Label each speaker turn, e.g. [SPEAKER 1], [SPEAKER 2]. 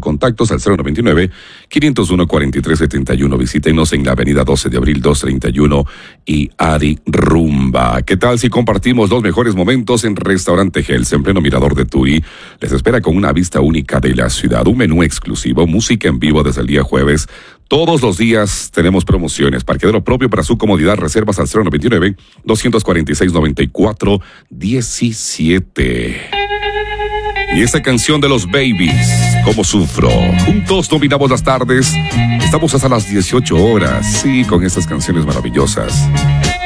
[SPEAKER 1] contactos al 099-501-4371. Visítenos en la avenida 12 de abril 231 y Ari Rumba. ¿Qué tal si compartimos los mejores momentos en Restaurante Hels, en pleno Mirador de Turi? Les espera con una vista única de la ciudad, un menú exclusivo, música en vivo desde el día jueves. Todos los días tenemos promociones, parqueadero propio para su comodidad, reservas al 099-246-9417. Y esta canción de los Babies, ¿Cómo sufro? Juntos dominamos las tardes, estamos hasta las 18 horas, sí, con estas canciones maravillosas.